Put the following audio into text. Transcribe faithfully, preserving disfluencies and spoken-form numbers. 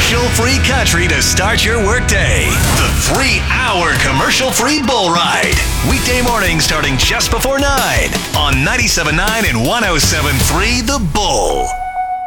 commercial-free country to start your workday. The three-hour commercial-free Bull Ride. Weekday mornings starting just before nine on ninety-seven point nine and one oh seven point three The Bull.